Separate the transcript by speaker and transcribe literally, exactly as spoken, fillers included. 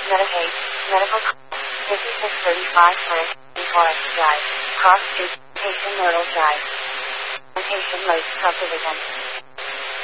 Speaker 1: Medicaid, Medical fifty-six thirty-five Forest, Forest Drive, Cross Street, Haitian Myrtle Drive, Haitian Lake Subdivision.